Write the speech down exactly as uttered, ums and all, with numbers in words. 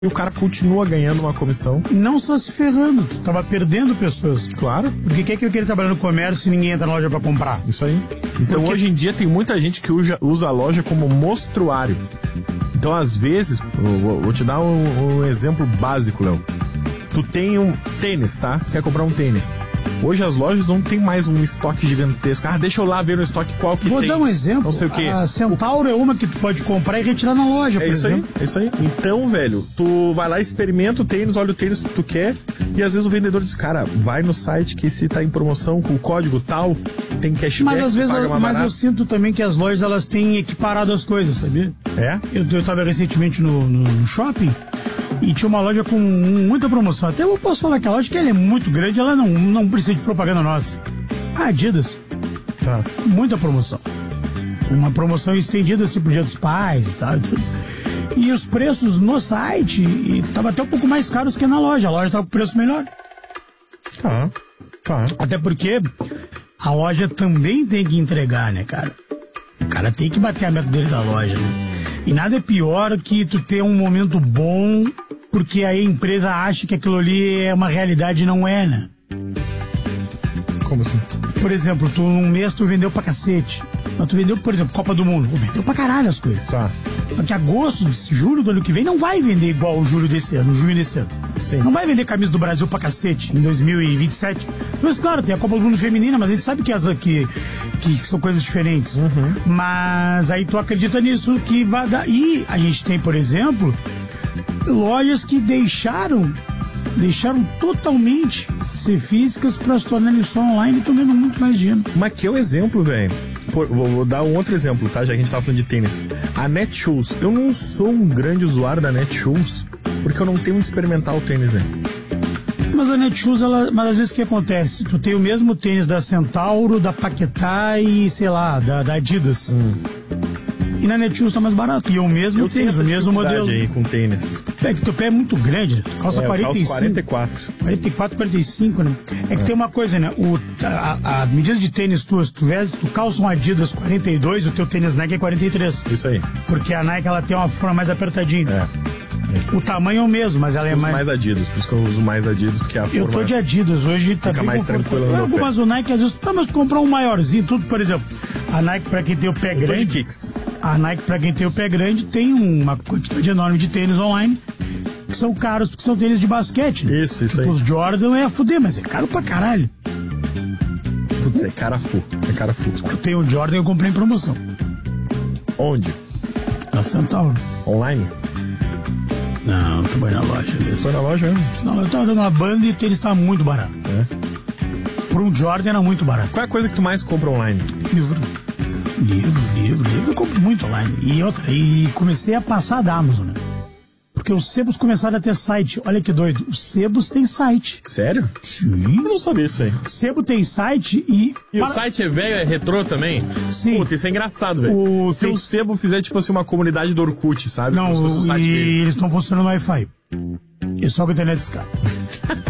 e o cara continua ganhando uma comissão. Não só se ferrando, tu tava perdendo pessoas. Claro. Porque quem é que eu queria trabalhar no comércio se ninguém entra na loja pra comprar? Isso aí. Então Porque... hoje em dia tem muita gente que usa, usa a loja como mostruário. Então às vezes, eu vou te dar um, um exemplo básico, Léo. Tu tem um tênis, tá? Quer comprar um tênis. Hoje as lojas não tem mais um estoque gigantesco. Ah, deixa eu lá ver no estoque qual que Vou tem. Vou dar um exemplo. Não sei o quê. A Centauro é uma que tu pode comprar e retirar na loja, é por isso exemplo. Aí, é isso aí. Então, velho, tu vai lá, experimenta o tênis, olha o tênis que tu quer e às vezes o vendedor diz, cara, vai no site que se tá em promoção com o código tal, tem cashback. Mas às vezes, paga mais mas barato. eu sinto também que as lojas, elas têm equiparado as coisas, sabia? É? Eu, eu tava recentemente no, no, no shopping e tinha uma loja com muita promoção. Até eu posso falar que a loja, que ela é muito grande, ela não, não precisa de propaganda nossa. A Adidas. Tá. Muita promoção. Uma promoção estendida assim pro Dia dos Pais e tal. E os preços no site estavam até um pouco mais caros que na loja. A loja tava com preço melhor. Tá. Tá. Até porque a loja também tem que entregar, né, cara? O cara tem que bater a meta dele da loja, né? E nada é pior que tu ter um momento bom porque aí a empresa acha que aquilo ali é uma realidade e não é, né? Como assim? Por exemplo, tu um mês tu vendeu pra cacete. Mas tu vendeu, por exemplo, Copa do Mundo. Vendeu pra caralho as coisas. Tá. Porque agosto, julho do ano que vem não vai vender igual o julho desse ano, o junho desse ano. Sim. Não vai vender camisa do Brasil pra cacete em dois mil e vinte e sete. Mas claro, tem a Copa do Mundo feminina, mas a gente sabe que, as, que, que são coisas diferentes. Uhum. Mas aí tu acredita nisso que vai dar. E a gente tem, por exemplo, lojas que deixaram, deixaram totalmente ser físicas para se tornarem só online e estão ganhando muito mais dinheiro. Mas que é o exemplo, velho. Vou, vou dar um outro exemplo, tá? Já que a gente tava falando de tênis. A Netshoes. Eu não sou um grande usuário da Netshoes porque eu não tenho onde experimentar o tênis, velho. Mas a Netshoes, ela, mas às vezes o que acontece? Tu tem o mesmo tênis da Centauro, da Paquetá e, sei lá, da, da Adidas. Hum. E na Netshoes tá mais barato. E é o mesmo eu tênis, o mesmo modelo. Aí com tênis. É que teu pé é muito grande, tu calça é, quarenta e cinco. quarenta e quatro. quarenta e quatro, quarenta e cinco, né? É que é. tem uma coisa, né? O, a, a medida de tênis tuas, tu, tu calça um Adidas quarenta e dois, o teu tênis Nike é quarenta e três. Isso aí. Porque a Nike, ela tem uma forma mais apertadinha. É. É. O tamanho é o mesmo, mas ela é mais... Eu uso mais Adidas, por isso que eu uso mais Adidas, porque a forma... Eu tô de Adidas hoje, tá fica mais tranquilo no meu pé. Mas o Nike, às vezes, não, mas tu comprar um maiorzinho, tudo, por exemplo, a Nike, pra quem tem o pé eu grande... Tô de Kicks. A Nike, pra quem tem o pé grande, tem uma quantidade enorme de tênis online que são caros, porque são tênis de basquete. Né? Isso, isso tipo, aí. Os Jordan é a fuder, mas é caro pra caralho. Putz, é carafu. É carafu. Eu tenho o Jordan e eu comprei em promoção. Onde? Na Centauro. Online? Não, tu foi na loja mesmo. Foi na loja mesmo? Não, eu tava dando uma banda e o tênis tava muito barato. É? Por um Jordan era muito barato. Qual é a coisa que tu mais compra online? Livro. Livro, livro, livro. Eu compro muito online. E outra, e comecei a passar da Amazon, né? Porque os sebos começaram a ter site. Olha que doido. Os sebos têm site. Sério? Sim. Eu não sabia disso aí. O sebo tem site e... E para... o site é velho, é retrô também? Sim. Puta, isso é engraçado, velho. O... Se tem... o sebo fizer, tipo assim, uma comunidade do Orkut, sabe? Não, o, o site e dele. Eles estão funcionando no Wi-Fi. É só com a internet escada.